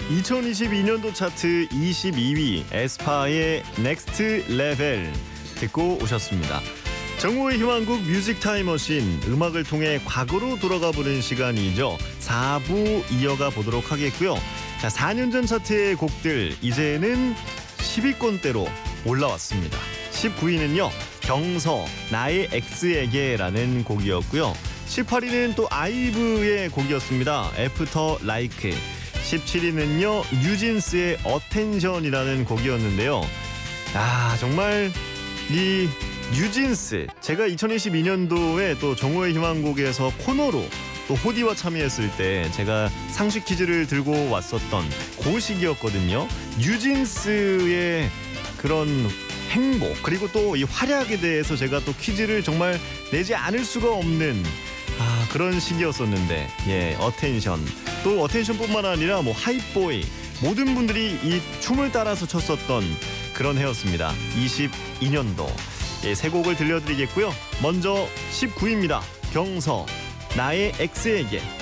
2022년도 차트 22위 에스파의 넥스트 레벨 듣고 오셨습니다. 정우의 희망곡 뮤직 타임머신, 음악을 통해 과거로 돌아가 보는 시간이죠. 4부 이어가 보도록 하겠고요. 자, 4년 전 차트의 곡들 이제는 10위권대로 올라왔습니다. 19위는요. 경서 나의 X에게라는 곡이었고요. 18위는 또 아이브의 곡이었습니다. 애프터 라이크. 17위는요. 뉴진스의 어텐션이라는 곡이었는데요. 정말 이 뉴진스, 제가 2022년도에 또 정오의 희망곡에서 코너로 또 호디와 참여했을 때 제가 상식 퀴즈를 들고 왔었던 그 시기였거든요. 뉴진스의 그런 행보, 그리고 또 이 활약에 대해서 제가 또 퀴즈를 정말 내지 않을 수가 없는 그런 시기였었는데, 어텐션, 또 어텐션뿐만 아니라 뭐 하이보이, 모든 분들이 이 춤을 따라서 췄었던 그런 해였습니다. 22년도 세 곡을 들려드리겠고요. 먼저 19위입니다. 경서 나의 X에게.